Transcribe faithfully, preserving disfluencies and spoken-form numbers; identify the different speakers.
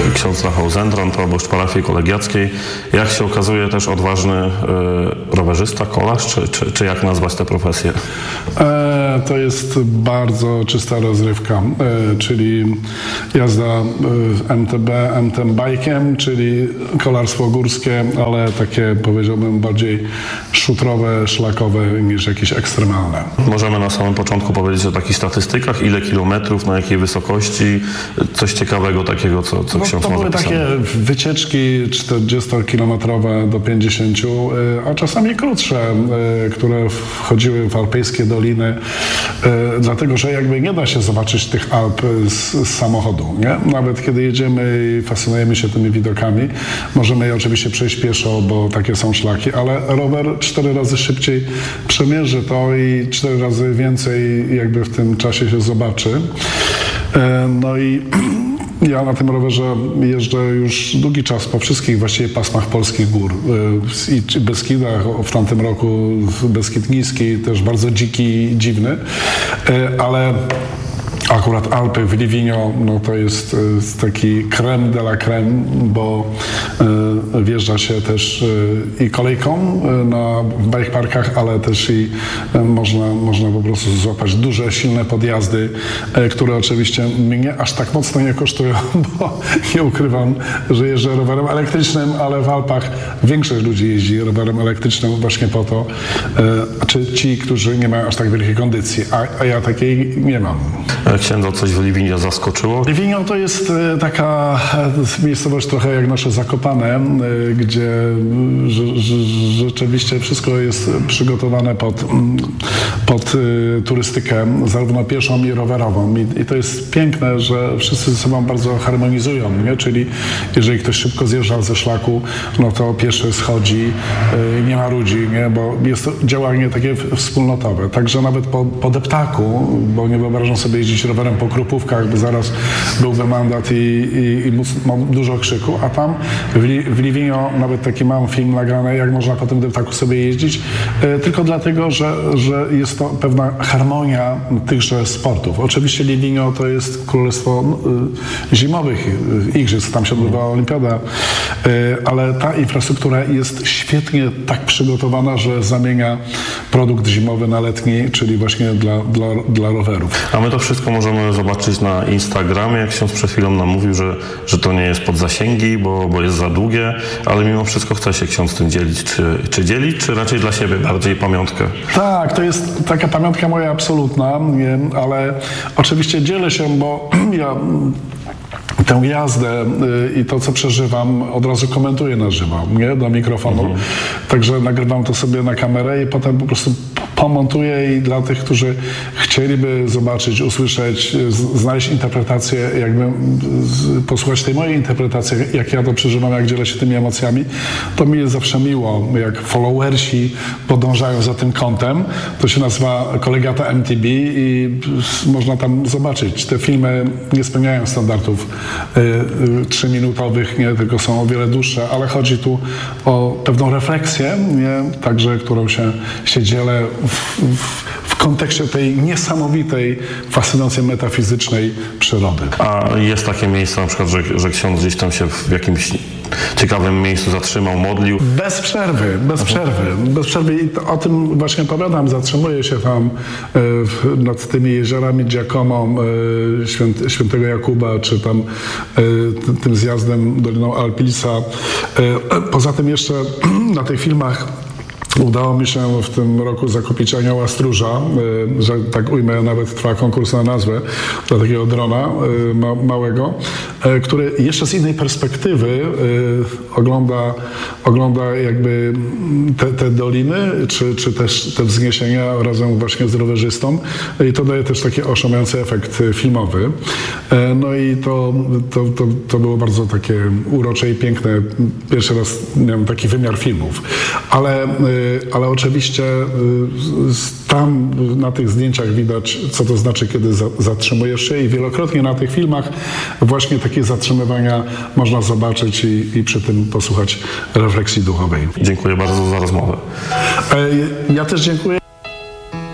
Speaker 1: ksiądz Rafał Zendron, proboszcz parafii kolegiackiej. Jak się okazuje, też odważny e, rowerzysta, kolarz, czy, czy, czy jak nazwać tę profesję?
Speaker 2: E, to jest bardzo czysta rozrywka, e, czyli jazda e, M T B, M T B-bike'em, czyli kolarstwo górskie, ale takie, powiedziałbym, bardziej szutrowe, szlakowe niż jakieś ekstremalne.
Speaker 1: Możemy na samym początku powiedzieć o takich statystykach, ile kilometrów, na jakiej wysokości, coś ciekawego takiego, co, co
Speaker 2: no,
Speaker 1: ksiądz
Speaker 2: to
Speaker 1: ma
Speaker 2: były
Speaker 1: zapisane.
Speaker 2: takie wycieczki czterdziestokilometrowe do pięćdziesięciu, a czasami krótsze, które wchodziły w alpejskie doliny, dlatego, że jakby nie da się zobaczyć tych Alp z, z samochodu, nie? Nawet kiedy jedziemy i fascynujemy się tymi widokami, możemy je oczywiście przejść pieszo, bo takie są szlaki, ale rower cztery razy szybciej przemierzy to i cztery razy więcej jakby w tym czasie się zobaczy. No i ja na tym rowerze jeżdżę już długi czas po wszystkich właściwie pasmach polskich gór. I Beskidach, w tamtym roku Beskid Niski, też bardzo dziki, dziwny, ale akurat Alpy w Livigno, no to jest taki crème de la crème, bo y, wjeżdża się też y, i kolejką y, na bike parkach, ale też i y, można, można po prostu złapać duże, silne podjazdy, y, które oczywiście mnie aż tak mocno nie kosztują, bo nie ukrywam, że jeżdżę rowerem elektrycznym, ale w Alpach większość ludzi jeździ rowerem elektrycznym właśnie po to, y, czy ci, którzy nie mają aż tak wielkiej kondycji, a, a ja takiej nie mam.
Speaker 1: Księdza coś w Livigno zaskoczyło?
Speaker 2: Livigno to jest taka miejscowość trochę jak nasze Zakopane, gdzie rzeczywiście wszystko jest przygotowane pod, pod turystykę, zarówno pieszą i rowerową. I, i to jest piękne, że wszyscy ze sobą bardzo harmonizują, nie? Czyli jeżeli ktoś szybko zjeżdża ze szlaku, no to pieszy schodzi, nie ma ludzi, nie? Bo jest to działanie takie wspólnotowe. Także nawet po, po deptaku, bo nie wyobrażam sobie jeździć rowerem po Krupówkach, bo zaraz byłby mandat i, i, i mam dużo krzyku, a tam w, Li, w Livigno nawet taki mam film nagrany, jak można po tym deptaku sobie jeździć, e, tylko dlatego, że, że jest to pewna harmonia tychże sportów. Oczywiście Livigno to jest królestwo e, zimowych igrzysk, tam się odbywała olimpiada, e, ale ta infrastruktura jest świetnie tak przygotowana, że zamienia produkt zimowy na letni, czyli właśnie dla, dla, dla rowerów.
Speaker 1: A my to wszystko możemy zobaczyć na Instagramie, jak ksiądz przed chwilą nam mówił, że, że to nie jest pod zasięgi, bo, bo jest za długie, ale mimo wszystko chce się ksiądz tym dzielić. Czy, czy dzielić, czy raczej dla siebie bardziej pamiątkę?
Speaker 2: Tak, to jest taka pamiątka moja absolutna, nie, ale oczywiście dzielę się, bo ja tę jazdę y, i to, co przeżywam, od razu komentuję na żywo, nie? Do mikrofonu. Mhm. Także nagrywam to sobie na kamerę i potem po prostu pomontuję i dla tych, którzy chcieliby zobaczyć, usłyszeć, z, znaleźć interpretację, jakby z, posłuchać tej mojej interpretacji, jak ja to przeżywam, jak dzielę się tymi emocjami, to mi jest zawsze miło, jak followersi podążają za tym kątem. To się nazywa Kolegiata M T B i można tam zobaczyć. Te filmy nie spełniają standardów trzyminutowych, nie, tylko są o wiele dłuższe, ale chodzi tu o pewną refleksję, nie, także którą się, się dzielę w, w, w kontekście tej niesamowitej fascynacji metafizycznej przyrody.
Speaker 1: A jest takie miejsce na przykład, że, że ksiądz gdzieś tam się w jakimś ciekawym miejscu zatrzymał, modlił?
Speaker 2: Bez przerwy, bez przerwy, bez przerwy i to, o tym właśnie opowiadam, zatrzymuję się tam e, nad tymi jeziorami Giacomą, e, święt, świętego Jakuba, czy tam e, tym zjazdem Doliną Alpilsa. E, poza tym jeszcze na tych filmach udało mi się w tym roku zakupić anioła stróża, że tak ujmę, nawet trwa konkurs na nazwę dla takiego drona ma, małego, który jeszcze z innej perspektywy ogląda, ogląda jakby te, te doliny, czy, czy też te wzniesienia razem właśnie z rowerzystą i to daje też taki oszałamiający efekt filmowy. No i to, to, to, to było bardzo takie urocze i piękne. Pierwszy raz miałem taki wymiar filmów, ale ale oczywiście tam na tych zdjęciach widać, co to znaczy, kiedy zatrzymujesz się i wielokrotnie na tych filmach właśnie takie zatrzymywania można zobaczyć i, i przy tym posłuchać refleksji duchowej.
Speaker 1: Dziękuję bardzo za rozmowę.
Speaker 2: Ja też dziękuję.